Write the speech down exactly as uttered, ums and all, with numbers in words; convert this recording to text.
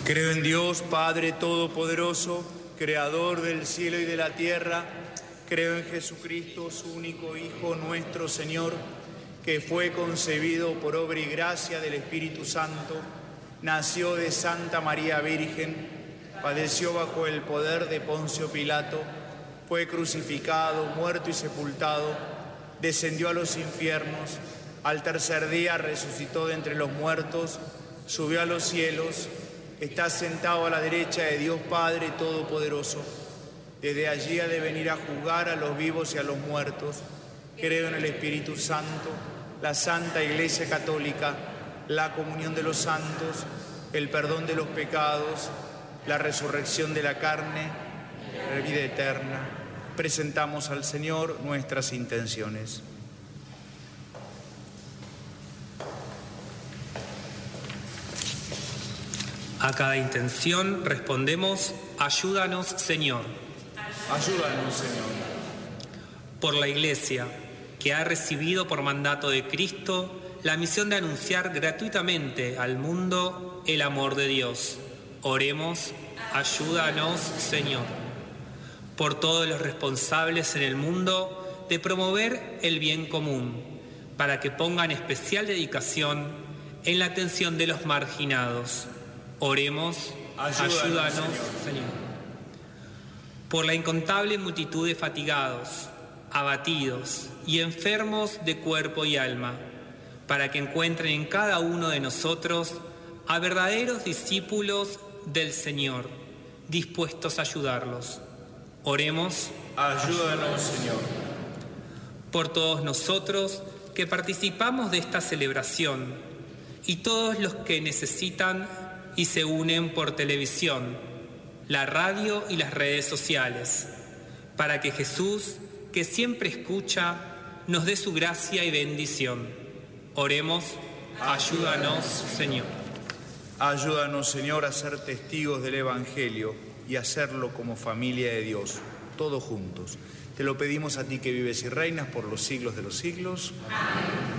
Creo en Dios, Padre Todopoderoso, Creador del cielo y de la tierra. Creo en Jesucristo, su único Hijo, nuestro Señor, que fue concebido por obra y gracia del Espíritu Santo, nació de Santa María Virgen, padeció bajo el poder de Poncio Pilato, fue crucificado, muerto y sepultado, descendió a los infiernos, al tercer día resucitó de entre los muertos, subió a los cielos, está sentado a la derecha de Dios Padre Todopoderoso. Desde allí ha de venir a juzgar a los vivos y a los muertos. Creo en el Espíritu Santo, la Santa Iglesia Católica, la comunión de los santos, el perdón de los pecados, la resurrección de la carne, la vida eterna. Presentamos al Señor nuestras intenciones. A cada intención respondemos: ayúdanos, Señor. Ayúdanos, Señor. Por la Iglesia, que ha recibido por mandato de Cristo la misión de anunciar gratuitamente al mundo el amor de Dios. Oremos: ayúdanos, Señor. Por todos los responsables en el mundo de promover el bien común, para que pongan especial dedicación en la atención de los marginados. Oremos: ayúdanos, ayúdanos Señor. Señor. Por la incontable multitud de fatigados, abatidos y enfermos de cuerpo y alma, para que encuentren en cada uno de nosotros a verdaderos discípulos del Señor, dispuestos a ayudarlos. Oremos: ayúdanos, Señor. Por todos nosotros que participamos de esta celebración y todos los que necesitan y se unen por televisión, la radio y las redes sociales, para que Jesús, que siempre escucha, nos dé su gracia y bendición. Oremos: ayúdanos, Señor. Ayúdanos, Señor, a ser testigos del Evangelio y a hacerlo como familia de Dios, todos juntos. Te lo pedimos a ti que vives y reinas por los siglos de los siglos. Amén.